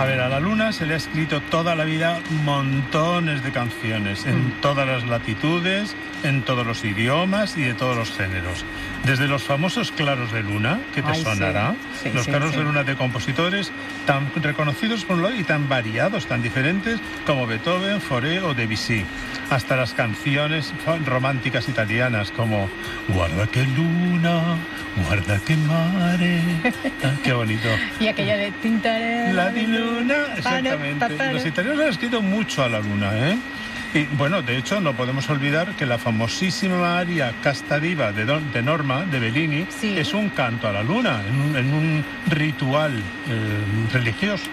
A ver, a la luna se le ha escrito toda la vida montones de canciones, en todas las latitudes, en todos los idiomas y de todos los géneros. Desde los famosos claros de luna, que te sonará, los claros de luna de compositores tan reconocidos por un lado y tan variados, tan diferentes como Beethoven, Fauré o Debussy, hasta las canciones románticas italianas como Guarda que luna, guarda que mare. Qué bonito. Y aquella de Tintaré. La di luna, exactamente. Los italianos han escrito mucho a la luna, ¿eh? Y bueno, de hecho, no podemos olvidar que la famosísima aria Casta Diva de Norma, de Bellini, es un canto a la luna, en un ritual religioso.